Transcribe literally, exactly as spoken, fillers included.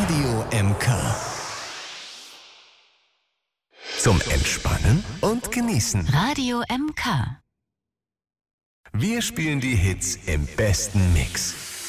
Radio M K. Zum Entspannen und Genießen. Radio M K. Wir spielen die Hits im besten Mix.